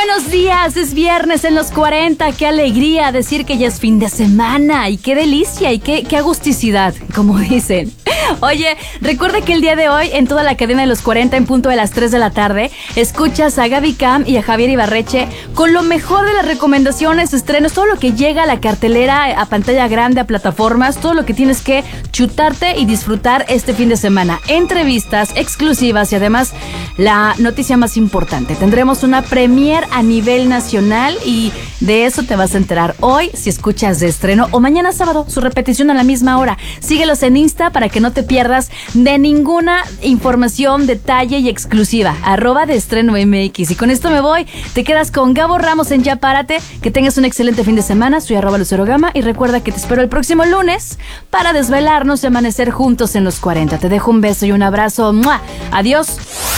buenos días, es viernes en los 40, qué alegría decir que ya es fin de semana y qué delicia y qué agusticidad, como dicen. Oye, recuerda que el día de hoy en toda la cadena de los 40 en punto de las 3 de la tarde escuchas a Gaby Cam y a Javier Ibarreche con lo mejor de las recomendaciones, estrenos, todo lo que llega a la cartelera, a pantalla grande, a plataformas, todo lo que tienes que chutarte y disfrutar este fin de semana. Entrevistas exclusivas y además la noticia más importante, tendremos una premier a nivel nacional y de eso te vas a enterar hoy si escuchas de estreno o mañana sábado, su repetición a la misma hora. Síguelos en Insta para que no te pierdas de ninguna información, detalle y exclusiva. @deestreno.mx. Y con esto me voy. Te quedas con Gabo Ramos en Ya Párate. Que tengas un excelente fin de semana. Soy @LuceroGama y recuerda que te espero el próximo lunes para desvelarnos y amanecer juntos en los 40. Te dejo un beso y un abrazo. ¡Mua! Adiós.